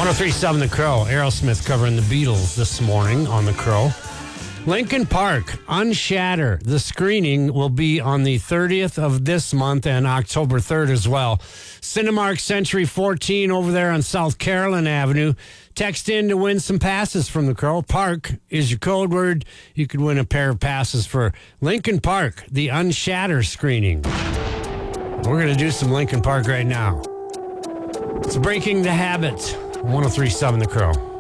1037 The Crow. Aerosmith covering the Beatles this morning on The Crow. Lincoln Park, Unshatter. The screening will be on the 30th of this month and October 3rd as well. Cinemark Century 14 over there on South Carolina Avenue. Text in to win some passes from The Crow. Park is your code word. You could win a pair of passes for Lincoln Park, the Unshatter screening. We're going to do some Lincoln Park right now. It's Breaking the Habit. 1037 The Crow.